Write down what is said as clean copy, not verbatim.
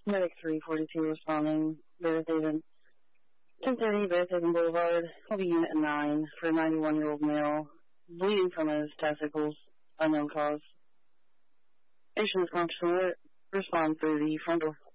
Medic 342 responding. Barricaded. 1030 Barricaded Boulevard. Will be unit 9 for a 91-year-old male. Bleeding from his testicles. Unknown cause. Patient is conscious. Respond through the front door.